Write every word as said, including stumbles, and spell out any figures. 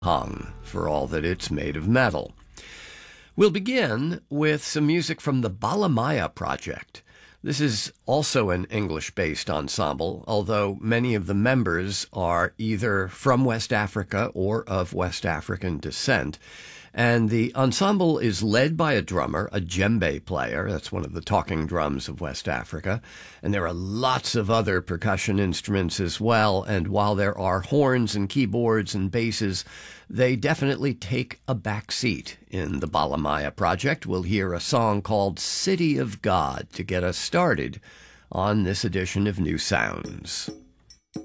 hung, for all that it's made of metal. We'll begin with some music from the Balimaya Project. This is also an English-based ensemble, although many of the members are either from West Africa or of West African descent. And the ensemble is led by a drummer, a djembe player. That's one of the talking drums of West Africa. And there are lots of other percussion instruments as well. And while there are horns and keyboards and basses, they definitely take a back seat in the Balimaya Project. We'll hear a song called City of God to get us started on this edition of New Sounds.